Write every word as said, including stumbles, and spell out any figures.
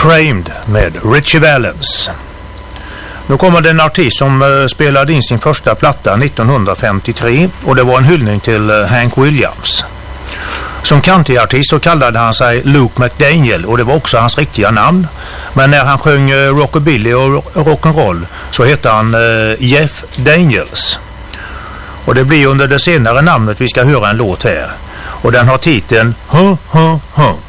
Framed med Ritchie Valens. Nu kommer det en artist som uh, spelade in sin första platta nittonhundrafemtiotre och det var en hyllning till uh, Hank Williams. Som countryartist så kallade han sig Luke McDaniel och det var också hans riktiga namn. Men när han sjöng uh, rockabilly och rock'n'roll så hette han uh, Jeff Daniels. Och det blir under det senare namnet vi ska höra en låt här. Och den har titeln Huh, huh, huh.